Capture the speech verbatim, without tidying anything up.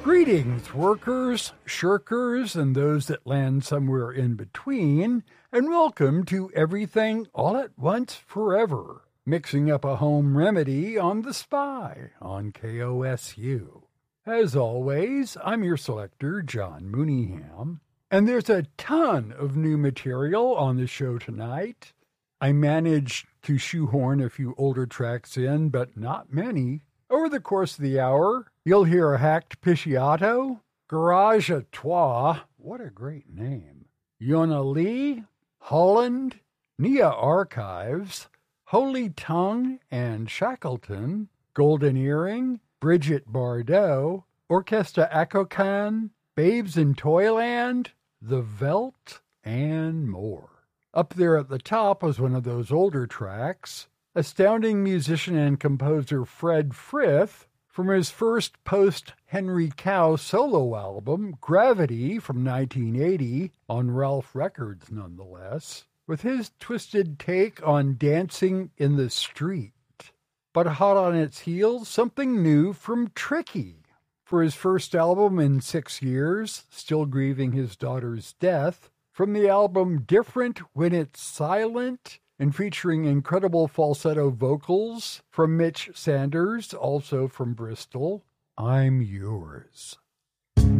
Greetings, workers, shirkers, and those that land somewhere in between, and welcome to Everything All at Once Forever, mixing up a home remedy on The Spy on K O S U. As always, I'm your selector, John Mooneyham, and there's a ton of new material on the show tonight. I managed to shoehorn a few older tracks in, but not many. Over the course of the hour, you'll hear a Hacked Picciotto, Garage à Trois, what a great name, Yona Lee, Holland, Nia Archives, Holy Tongue and Shackleton, Golden Earring, Bridget Bardot, Orchestra Akokan, Babes in Toyland, The Veldt, and more. Up there at the top was one of those older tracks, astounding musician and composer Fred Frith, from his first post-Henry Cow solo album, Gravity, from nineteen eighty, on Ralph Records nonetheless, with his twisted take on dancing in the street. But hot on its heels, something new from Tricky. For his first album in six years, still grieving his daughter's death, from the album Different When It's Silent, and featuring incredible falsetto vocals from Mitch Sanders, also from Bristol, I'm Yours.